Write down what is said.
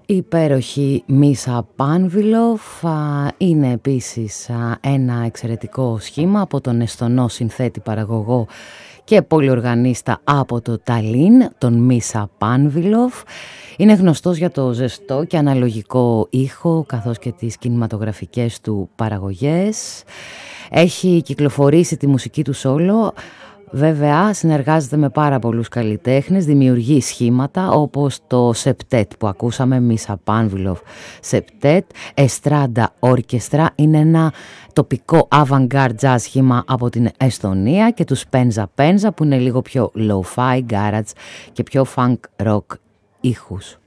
Υπέροχη Μίσα Πάνβιλοφ είναι επίσης ένα εξαιρετικό σχήμα από τον εστονό συνθέτη, παραγωγό και πολυοργανίστα από το Ταλίν, τον Μίσα Πάνβιλοφ. Είναι γνωστός για το ζεστό και αναλογικό ήχο καθώς και τις κινηματογραφικές του παραγωγές. Έχει κυκλοφορήσει τη μουσική του σόλο. Βέβαια συνεργάζεται με πάρα πολλούς καλλιτέχνες, δημιουργεί σχήματα όπως το Σεπτέτ που ακούσαμε, Μίσα Πάνβιλοφ Σεπτέτ. Εστράντα Όρκεστρα είναι ένα τοπικό avant-garde jazz σχήμα από την Εστονία, και τους Πένζα Πένζα που είναι λίγο πιο lo-fi, garage και πιο funk rock ήχους.